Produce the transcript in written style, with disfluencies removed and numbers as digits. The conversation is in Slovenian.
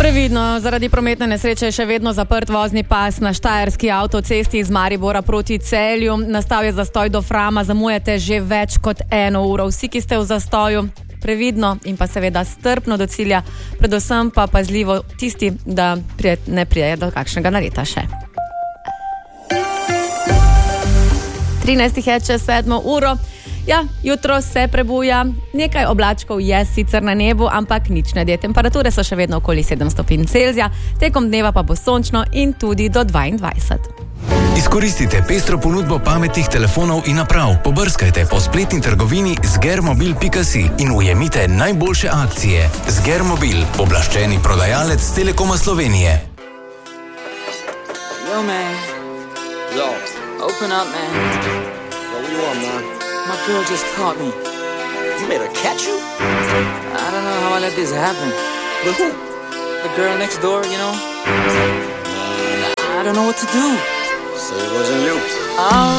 Previdno, zaradi prometne nesreče je še vedno zaprt vozni pas na štajerski avtocesti iz Maribora proti Celju. Nastal je zastoj do Frama, zamujate že več kot 1 uro. Vsi, ki ste v zastoju, previdno in pa seveda strpno do cilja, predvsem pa pazljivo tisti, da ne prije do kakšnega naleta še. 13 je čez 7 uro. Ja, jutro se prebuja, nekaj oblačkov je sicer na nebu, ampak nič ne de. Temperature so še vedno okoli 7 stopinj Celzija, tekom dneva pa bo sončno in tudi do 22. Izkoristite pestro ponudbo pametnih telefonov in naprav. Pobrskajte po spletni trgovini zgermobil.si in ujemite najboljše akcije. Zgermobil, pooblaščeni prodajalec Telekoma Slovenije. Yo, man. Yo. Open up, man. What do you want, man? My girl just caught me. You made her catch you? I don't know how I let this happen. With who? The girl next door, you know? I don't know what to do. So it wasn't you.